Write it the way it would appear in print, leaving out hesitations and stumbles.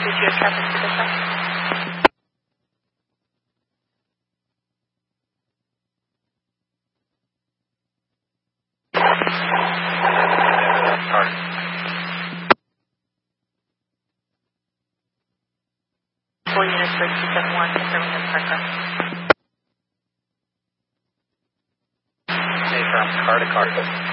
Did you have traffic to dispatch? Full units for 271, confirming the aircraft. Hey, from car to car.